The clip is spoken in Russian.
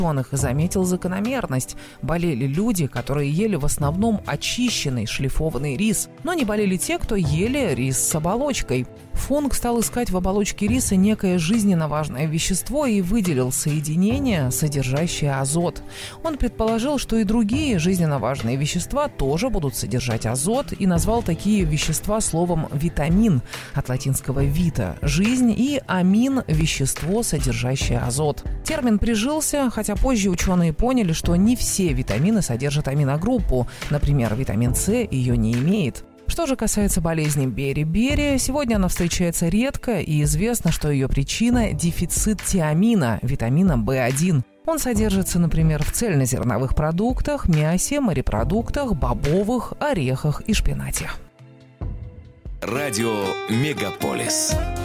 ученых заметил закономерность. Болели люди, которые ели в основном очищенный шлифованный рис, но не болели те, кто ели рис с оболочкой. Функ стал искать в оболочке риса некое жизненно важное вещество и выделил соединение, содержащее азот. Он предположил, что и другие жизненно важные вещества тоже будут содержать азот, и назвал такие вещества словом «витамин» от латинского «vita» – «жизнь» и «амин» – «вещество, содержащее азот». Термин прижился, хотя позже ученые поняли, что не все витамины содержат аминогруппу. Например, витамин С ее не имеет. Что же касается болезни бери-бери, сегодня она встречается редко, и известно, что ее причина – дефицит тиамина, витамина В1. Он содержится, например, в цельнозерновых продуктах, мясе, морепродуктах, бобовых, орехах и шпинате. Радио Мегаполис.